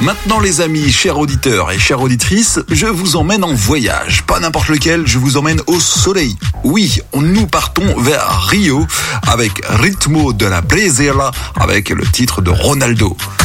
Maintenant les amis, chers auditeurs et chères auditrices, je vous emmène en voyage. Pas n'importe lequel, je vous emmène au soleil. Oui, nous partons vers Rio avec Ritmo de la Brasileira avec le titre de Ronaldo.